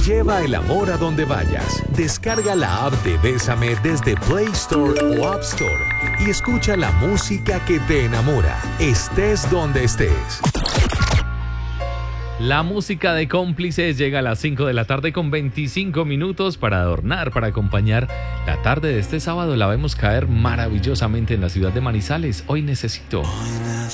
Lleva el amor a donde vayas. Descarga la app de Bésame desde Play Store o App Store y escucha la música que te enamora, estés donde estés. La música de Cómplices llega a las 5 de la tarde con 25 minutos para adornar, para acompañar la tarde de este sábado. La vemos caer maravillosamente en la ciudad de Manizales. Hoy necesito.